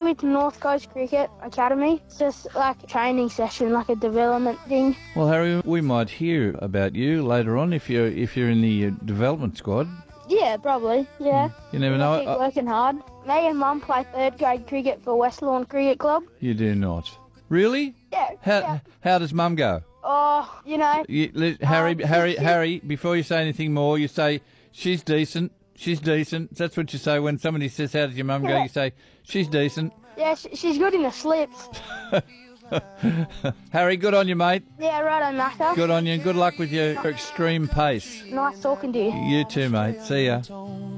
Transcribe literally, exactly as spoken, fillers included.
with North Coast Cricket Academy. It's just like a training session, like a development thing. Well, Harry, we might hear about you later on if you're if you're in the uh, development squad. Yeah, probably. Yeah. You never I know. keep Uh, working hard. Me and Mum play third grade cricket for West Lawn Cricket Club. you do not. Really? Yeah. How yeah. how does Mum go? Oh, you know. You, li- Harry, Um, Harry, she- Harry. Before you say anything more, you say she's decent. She's decent. That's what you say when somebody says, "How does your mum go?" Yeah. You say she's decent. Yeah, sh- she's good in the slips. Harry, good on you, mate. Yeah, righto, Macca. Good on you, and good luck with your extreme pace. Nice talking to you. You too, mate. See ya.